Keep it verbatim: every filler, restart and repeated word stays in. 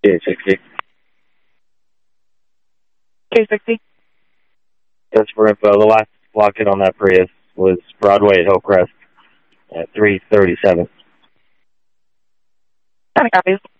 K sixty. K sixty. Just for info, the last clock hit on that Prius was Broadway at Hillcrest at three thirty-seven. Kind of copies.